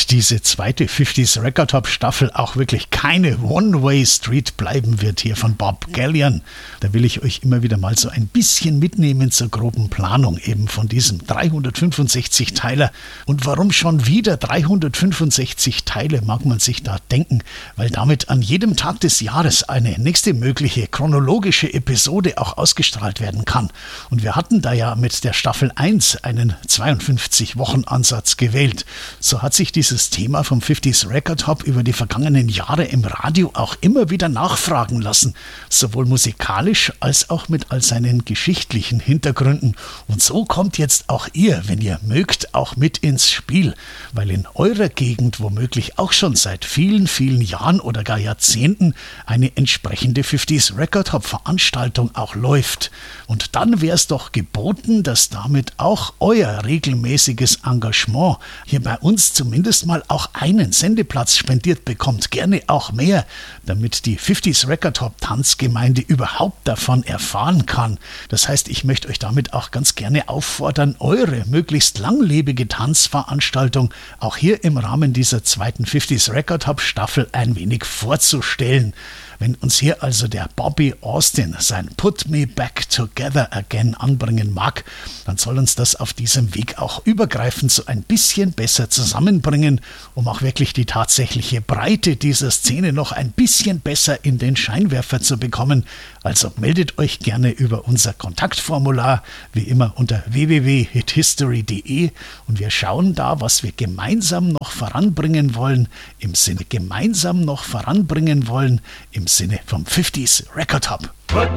damit diese zweite 50s Record Hop Staffel auch wirklich keine One-Way-Street bleiben wird hier von Bob Gallion. Da will ich euch immer wieder mal so ein bisschen mitnehmen zur groben Planung eben von diesem 365-Teiler. Und warum schon wieder 365 Teile, mag man sich da denken, weil damit an jedem Tag des Jahres eine nächste mögliche chronologische Episode auch ausgestrahlt werden kann. Und wir hatten da ja mit der Staffel 1 einen 52-Wochen-Ansatz gewählt. So hat sich dieses Thema vom 50s Record Hop über die vergangenen Jahre im Radio auch immer wieder nachfragen lassen, sowohl musikalisch als auch mit all seinen geschichtlichen Hintergründen. Und so kommt jetzt auch ihr, wenn ihr mögt, auch mit ins Spiel, weil in eurer Gegend womöglich auch schon seit vielen, vielen Jahren oder gar Jahrzehnten eine entsprechende 50s Record Hop Veranstaltung auch läuft. Und dann wäre es doch geboten, dass damit auch euer regelmäßiges Engagement hier bei uns zumindest mal auch einen Sendeplatz spendiert bekommt, gerne auch mehr, damit die 50s Record Hop Tanzgemeinde überhaupt davon erfahren kann. Das heißt, ich möchte euch damit auch ganz gerne auffordern, eure möglichst langlebige Tanzveranstaltung auch hier im Rahmen dieser zweiten 50s Record Hop Staffel ein wenig vorzustellen. Wenn uns hier also der Bobby Austin sein Put Me Back Together Again anbringen mag, dann soll uns das auf diesem Weg auch übergreifend so ein bisschen besser zusammenbringen, um auch wirklich die tatsächliche Breite dieser Szene noch ein bisschen besser in den Scheinwerfer zu bekommen. Also meldet euch gerne über unser Kontaktformular, wie immer unter www.hithistory.de, und wir schauen da, was wir gemeinsam noch voranbringen wollen, im Sinne vom 50s Record Hop.